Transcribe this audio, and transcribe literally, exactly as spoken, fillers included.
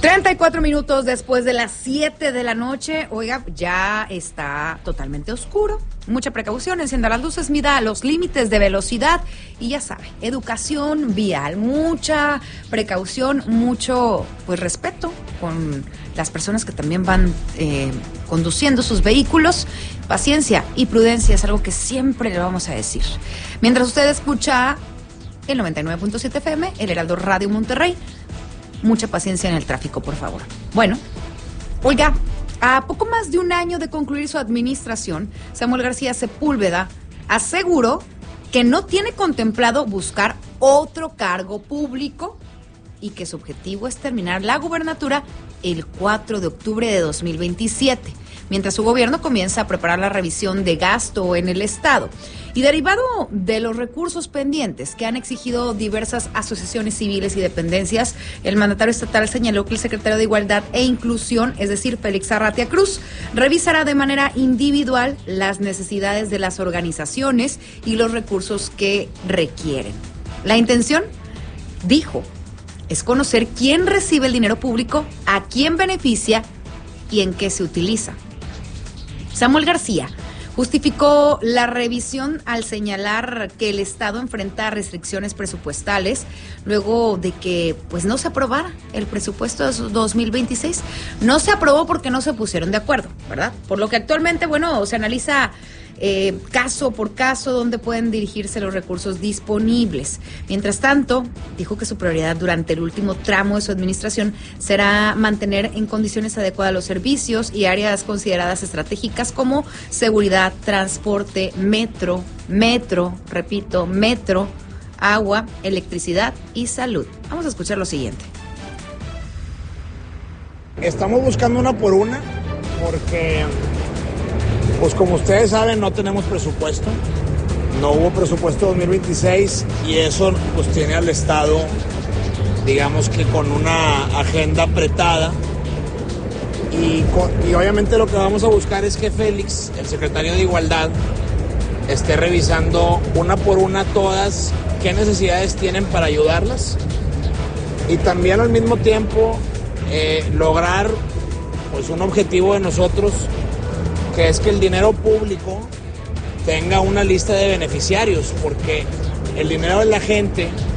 treinta y cuatro minutos después de las siete de la noche, oiga, ya está totalmente oscuro. Mucha precaución, encienda las luces, mida los límites de velocidad y ya sabe, educación vial, mucha precaución, mucho pues respeto con las personas que también van eh, conduciendo sus vehículos. Paciencia y prudencia es algo que siempre le vamos a decir. Mientras usted escucha el noventa y nueve punto siete F M, el Heraldo Radio Monterrey, mucha paciencia en el tráfico, por favor. Bueno, oiga, a poco más de un año de concluir su administración, Samuel García Sepúlveda aseguró que no tiene contemplado buscar otro cargo público y que su objetivo es terminar la gubernatura el cuatro de octubre de dos mil veintisiete, mientras su gobierno comienza a preparar la revisión de gasto en el Estado. Y derivado de los recursos pendientes que han exigido diversas asociaciones civiles y dependencias, el mandatario estatal señaló que el secretario de Igualdad e Inclusión, es decir, Félix Arratia Cruz, revisará de manera individual las necesidades de las organizaciones y los recursos que requieren. La intención, dijo, es conocer quién recibe el dinero público, a quién beneficia y en qué se utiliza. Samuel García justificó la revisión al señalar que el Estado enfrenta restricciones presupuestales luego de que pues no se aprobara el presupuesto de dos mil veintiséis. No se aprobó porque no se pusieron de acuerdo, ¿verdad? Por lo que actualmente, bueno, se analiza eh, caso por caso dónde pueden dirigirse los recursos disponibles. Mientras tanto, dijo que su prioridad durante el último tramo de su administración será mantener en condiciones adecuadas los servicios y áreas consideradas estratégicas como seguridad, transporte, metro, metro, repito, metro, agua, electricidad y salud. Vamos a escuchar lo siguiente. Estamos buscando una por una porque, pues como ustedes saben, no tenemos presupuesto. No hubo presupuesto dos mil veintiséis y eso pues tiene al Estado, digamos que con una agenda apretada. Y, y obviamente lo que vamos a buscar es que Félix, el secretario de Igualdad, esté revisando una por una todas qué necesidades tienen para ayudarlas y también al mismo tiempo eh, lograr pues un objetivo de nosotros, que es que el dinero público tenga una lista de beneficiarios, porque el dinero de la gente